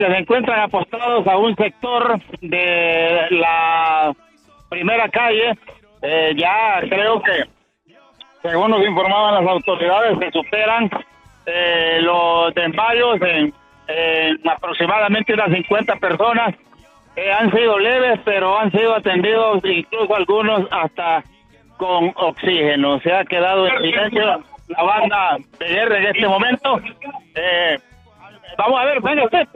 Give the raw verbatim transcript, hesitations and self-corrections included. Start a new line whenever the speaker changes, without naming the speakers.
que se encuentran apostados a un sector de la primera calle. Eh, ya creo que, según nos informaban las autoridades, se superan eh, los desmayos en, en aproximadamente unas cincuenta personas. Eh, han sido leves, pero han sido atendidos, incluso algunos hasta con oxígeno. Se ha quedado en silencio la banda de guerra en este momento. Eh, vamos a ver, venga usted.